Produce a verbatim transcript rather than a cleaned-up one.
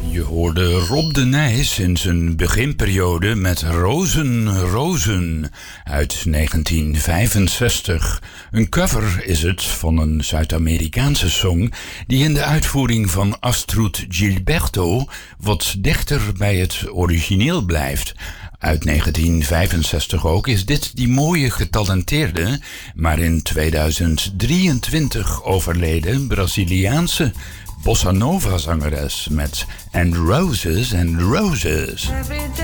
Je hoorde Rob de Nijs in zijn beginperiode met Rozen, Rozen uit negentien vijfenzestig. Een cover is het van een Zuid-Amerikaanse song die in de uitvoering van Astrud Gilberto wat dichter bij het origineel blijft. Uit negentien vijfenzestig ook is dit die mooie getalenteerde, maar in tweeduizend drieëntwintig overleden Braziliaanse bossa nova zangeres met And Roses and Roses.